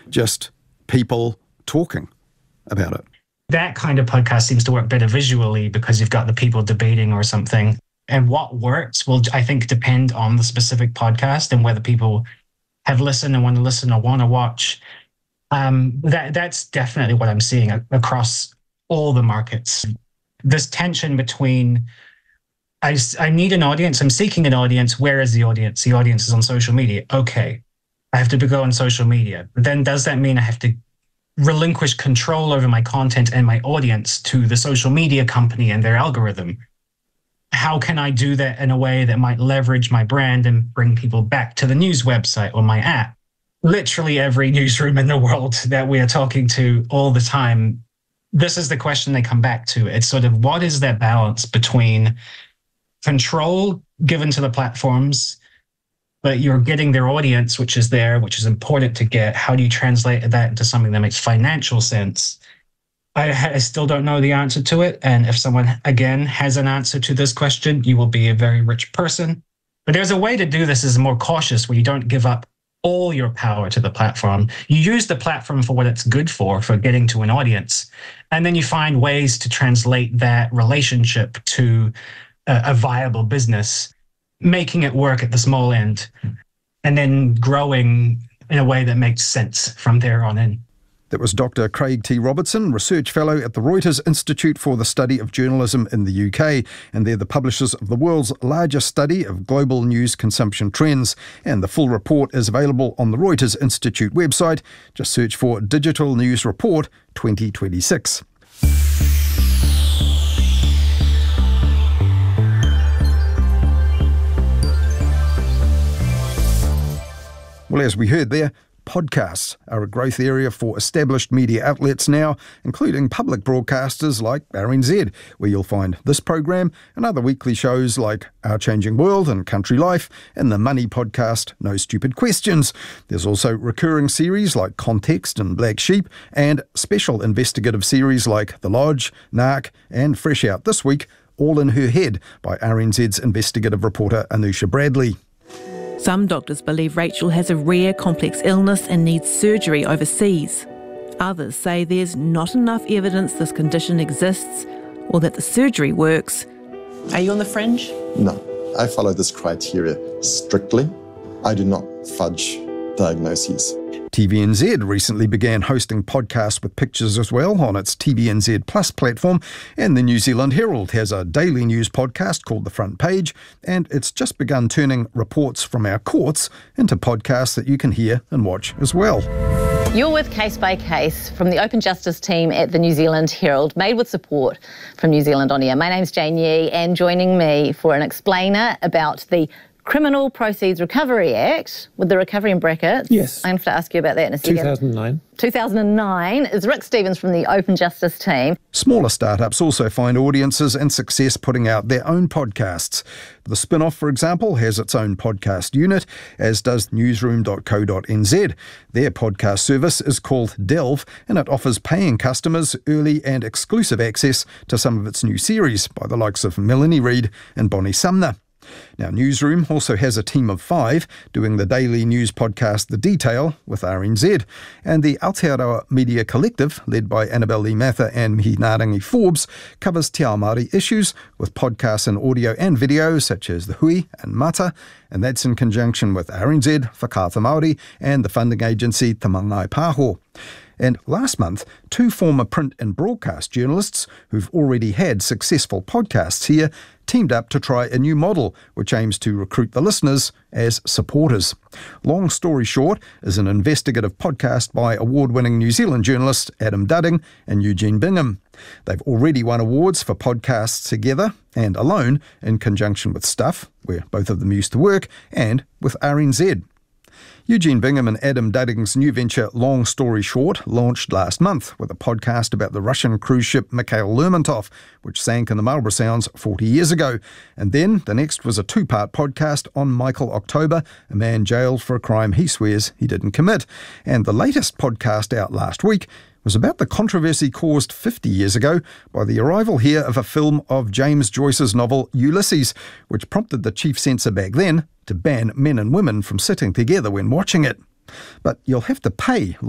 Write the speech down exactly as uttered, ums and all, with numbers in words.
just people talking about it. That kind of podcast seems to work better visually because you've got the people debating or something. And what works will, I think, depend on the specific podcast and whether people have listened and want to listen or want to watch. Um, that that's definitely what I'm seeing across all the markets. This tension between, I, I need an audience, I'm seeking an audience. Where is the audience? The audience is on social media. Okay, I have to go on social media. But then does that mean I have to relinquish control over my content and my audience to the social media company and their algorithm? How can I do that in a way that might leverage my brand and bring people back to the news website or my app? Literally every newsroom in the world that we are talking to all the time, this is the question they come back to. It's sort of, what is that balance between control given to the platforms, but you're getting their audience, which is there, which is important to get. How do you translate that into something that makes financial sense? I, I still don't know the answer to it. And if someone, again, has an answer to this question, you will be a very rich person. But there's a way to do this is more cautious, where you don't give up all your power to the platform. You use the platform for what it's good for, for getting to an audience. And then you find ways to translate that relationship to a, a viable business, making it work at the small end, and then growing in a way that makes sense from there on in. That was Doctor Craig T. Robertson, Research Fellow at the Reuters Institute for the Study of Journalism in the U K, and they're the publishers of the world's largest study of global news consumption trends. And the full report is available on the Reuters Institute website. Just search for Digital News Report twenty twenty-six. Well, as we heard there, podcasts are a growth area for established media outlets now, including public broadcasters like R N Z, where you'll find this program and other weekly shows like Our Changing World and Country Life, and the money podcast No Stupid Questions. There's also recurring series like Context and Black Sheep, and special investigative series like The Lodge, Narc, and Fresh Out This Week, all in her head by R N Z's investigative reporter Anusha Bradley. Some doctors believe Rachel has a rare, complex illness and needs surgery overseas. Others say there's not enough evidence this condition exists or that the surgery works. Are you on the fringe? No, I follow this criteria strictly. I do not fudge diagnoses. T V N Z recently began hosting podcasts with pictures as well on its T V N Z Plus platform, and the New Zealand Herald has a daily news podcast called The Front Page, and it's just begun turning reports from our courts into podcasts that you can hear and watch as well. You're with Case by Case from the Open Justice team at the New Zealand Herald, made with support from New Zealand On Air. My name's Jane Yee, and joining me for an explainer about the Criminal Proceeds Recovery Act, with the recovery in brackets. Yes. I'm going to ask you about that in a second. two thousand nine. two thousand nine is Rick Stevens from the Open Justice team. Smaller startups also find audiences and success putting out their own podcasts. The Spin-Off, for example, has its own podcast unit, as does newsroom dot co dot n z. Their podcast service is called Delve, and it offers paying customers early and exclusive access to some of its new series by the likes of Melanie Reid and Bonnie Sumner. Now, Newsroom also has a team of five doing the daily news podcast The Detail with R N Z, and the Aotearoa Media Collective, led by Annabelle Lee Mather and Mihi Narangi Forbes, covers Te Ao Māori issues with podcasts and audio and video such as The Hui and Mata, and that's in conjunction with R N Z, Whakaata Māori, and the funding agency Te Mangai Pāho. And last month, two former print and broadcast journalists who've already had successful podcasts here teamed up to try a new model which aims to recruit the listeners as supporters. Long Story Short is an investigative podcast by award-winning New Zealand journalist Adam Dudding and Eugene Bingham. They've already won awards for podcasts together and alone in conjunction with Stuff, where both of them used to work, and with R N Z. Eugene Bingham and Adam Dudding's new venture, Long Story Short, launched last month with a podcast about the Russian cruise ship Mikhail Lermontov, which sank in the Marlborough Sounds forty years ago. And then the next was a two-part podcast on Michael October, a man jailed for a crime he swears he didn't commit. And the latest podcast out last week was about the controversy caused fifty years ago by the arrival here of a film of James Joyce's novel Ulysses, which prompted the chief censor back then to ban men and women from sitting together when watching it. But you'll have to pay